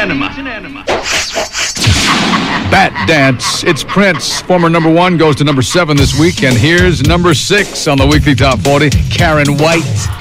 Bat Dance. It's Prince. Former number 1 goes to number 7 this week. And here's number 6 on the weekly top 40, Karen White.